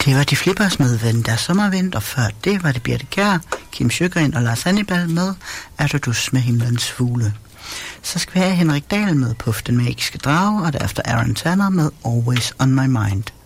Det var de Flippers med When der sommervind, og før det var det Birthe Kjær, Kim Sjögren og Lars Hannibal med Erdodus med himlens fugle. Så skal vi have Henrik Dahl med Puff den magiske drage, og derefter Aaron Tanner med Always on my mind.